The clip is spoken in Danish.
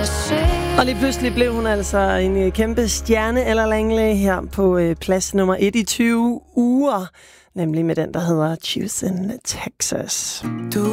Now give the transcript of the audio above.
Og lige pludselig blev hun altså en kæmpe stjerne, Ella Langley, her på plads nummer 1 i 20 uger. Nemlig med den, der hedder Choose in Texas. Du